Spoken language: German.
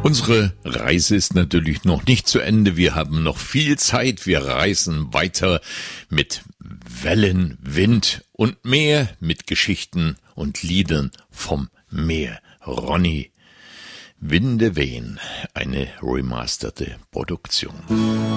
Unsere Reise ist natürlich noch nicht zu Ende. Wir haben noch viel Zeit. Wir reisen weiter mit Wellen, Wind und Meer, mit Geschichten und Liedern vom Meer. Ronny, Winde wehen, eine remasterte Produktion.